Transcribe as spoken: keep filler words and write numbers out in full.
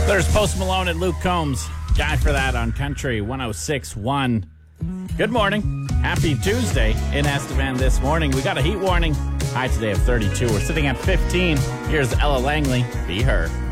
There's Post Malone and Luke Combs. Guy for that on Country one oh six point one. Good morning. Happy Tuesday in Estevan this morning. We got a heat warning. High today of thirty-two. We're sitting at fifteen. Here's Ella Langley. Be Her.